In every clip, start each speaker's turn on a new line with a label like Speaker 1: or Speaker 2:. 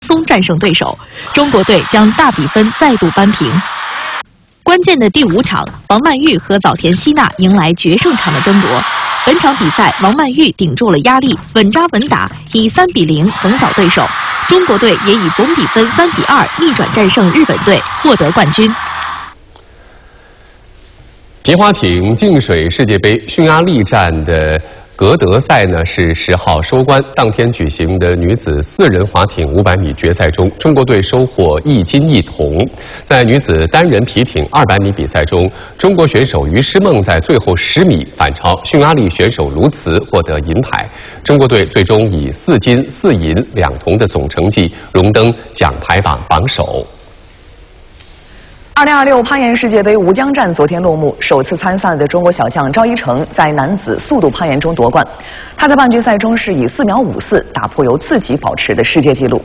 Speaker 1: 松战胜对手，中国队将大比分再度扳平。关键的第5场，王曼玉和早田希娜迎来决胜场的争夺。本场比赛，王曼玉顶住了压力，稳扎稳打，以3比0横扫对手。中国队也以总比分3比2逆转战胜日本队，获得冠军。
Speaker 2: 皮划艇净水世界杯匈牙利站的格德赛呢是10号收官。当天举行的女子4人划艇500米决赛中，中国队收获1金1铜。在女子单人皮艇200米比赛中，中国选手于诗梦在最后10米反超匈牙利选手卢茨，获得银牌。中国队最终以4金4银2铜的总成绩荣登奖牌榜榜首。
Speaker 3: 2026攀岩世界杯吴江站昨天落幕，首次参赛的中国小将赵一成在男子速度攀岩中夺冠。他在半决赛中是以4秒54打破由自己保持的世界纪录。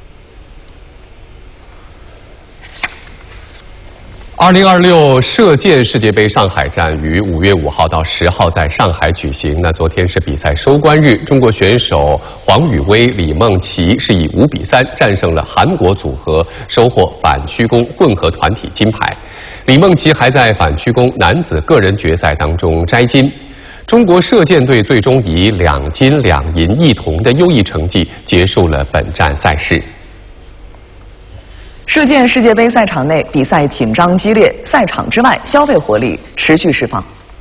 Speaker 2: 2026射箭世界杯上海站于5月5号到10号在上海举行。那昨天是比赛收官日，中国选手黄宇威、李梦琪是以5比3战胜了韩国组合，收获反曲弓混合团体金牌。李梦琪还在反曲弓男子个人决赛当中摘金。中国射箭队最终以2金2银1铜的优异成绩结束了本站赛事。
Speaker 3: 射箭世界杯赛场内比赛紧张激烈，赛场之外消费活力持续释放。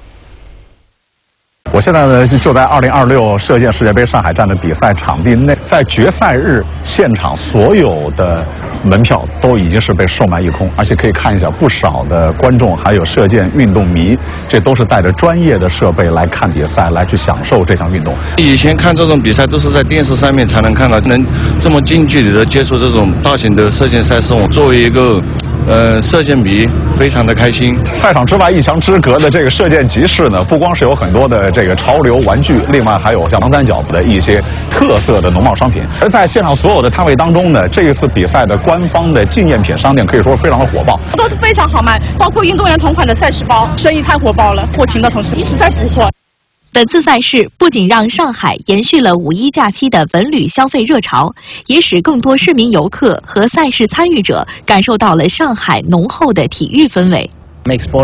Speaker 4: 我现在呢就在2026射箭世界杯上海站的比赛场地内，在决赛日现场所有的门票都已经是被售卖一空，而且可以看一下不少的观众还有射箭运动迷，这都是带着专业的设备来看比赛，来去享受这项运动。
Speaker 5: 以前看这种比赛都是在电视上面才能看到，能这么近距离的接触这种大型的射箭赛事，我作为一个射箭迷非常的开心。
Speaker 4: 赛场之外一墙之隔的这个射箭集市呢，不光是有很多的这个潮流玩具，另外还有像长三角的一些特色的农贸商品。而在现场所有的摊位当中呢，这一次比赛的官方的纪念品商店可以说非常的火爆，
Speaker 6: 都非常好卖，包括运动员同款的赛事包，生意太火爆了。后勤的同时一直在补货。
Speaker 1: 本次赛事不仅让上海延续了5·1假期的文旅消费热潮，也使更多市民游客和赛事参与者感受到了上海浓厚的体育氛围。